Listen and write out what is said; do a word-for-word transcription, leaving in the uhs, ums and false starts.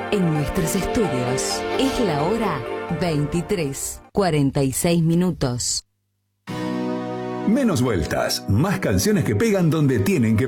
En nuestros estudios es la hora veintitrés, cuarenta y seis minutos. Menos vueltas, más canciones que pegan donde tienen que